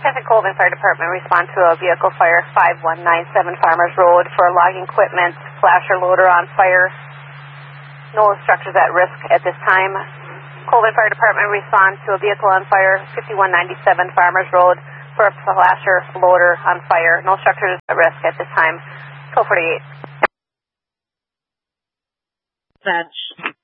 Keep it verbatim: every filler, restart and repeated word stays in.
Attention Colvin Fire Department, respond to a vehicle fire five one nine seven Farmers Road for a logging equipment flasher loader on fire. No structures at risk at this time. Colvin Fire Department, respond to a vehicle on fire fifty-one ninety-seven Farmers Road for a flasher loader on fire. No structures at risk at this time. twelve forty-eight. Dispatch.